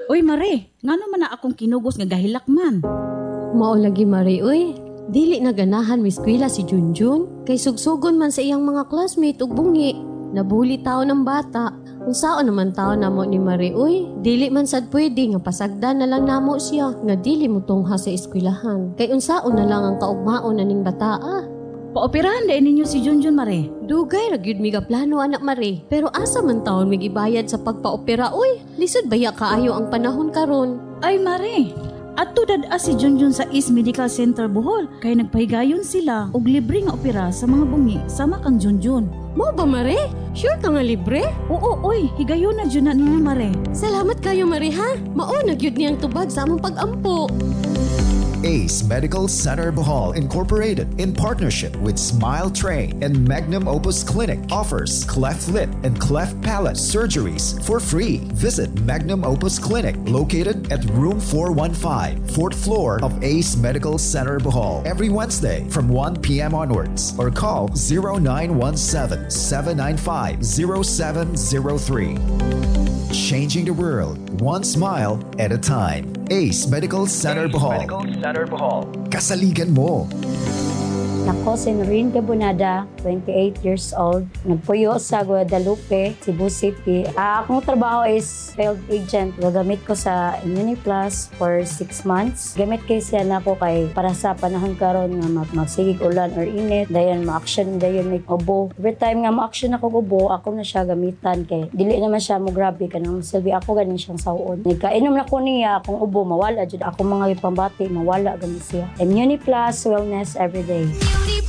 Uy, Mare, ngano man na akong kinugos nga gahilak man. Mao lagi Mare, uy. Dili na ganahan mi eskwela si Junjun. Kay sugsugon man sa iyang mga classmate ug bungi. Nabuli tao ng bata. Kung saan naman tao namo ni Mare, uy. Dili man sad pwede nga pasagdan na lang namo siya. Nga dili mo tungha sa eskwelahan. Kay unsaon na lang ang kaugmaon na ning bataa. Paoperahan din ninyo si Junjun, Mare. Dugay ra gyud mi plano anak Mare. Pero asa man taon mi gibayad sa pagpaopera, uy. Lisod baya kaayo ang panahon karon. Ay, Mare, ato dad si Junjun sa East Medical Center Bohol kay nagpahigayon sila og libre nga opera sa mga bungi sama kang Junjun. Mo ba Mare? Sure ka nga libre? Oo, oy, higayon na dyan na ninyo, Mare. Salamat kayo Mare ha. Mao na gyud niyang tubag sa among pag-ampo. Ace Medical Center Bohol Incorporated, in partnership with Smile Train and Magnum Opus Clinic, offers cleft lip and cleft palate surgeries for free. Visit Magnum Opus Clinic, located at room 415, 4th floor of Ace Medical Center Bohol, every Wednesday from 1 p.m. onwards, or call 0917-795-0703. Changing the world, one smile at a time. Ace Medical Center Bohol. Kasaligan mo. Ako si Noreen Gabonada, 28 years old. Nagpuyo sa Guadalupe, Cebu City. Akong trabaho is field agent. Gagamit ko sa ImmuniPlus for 6 months. Gamit kay siya na ko kay para sa panahon karon nga magsigig ulan or init. Dayon ma-action dayon may ubo. Every time nga ma-action ako ubo, ako na siya gamitan kay dili naman siya mo grabe kanang silbi ako ganin siyang sawon. Nagkainom na ko niya akong ubo mawala jud ako mga ipambati mawala gani siya. ImmuniPlus Wellness Everyday.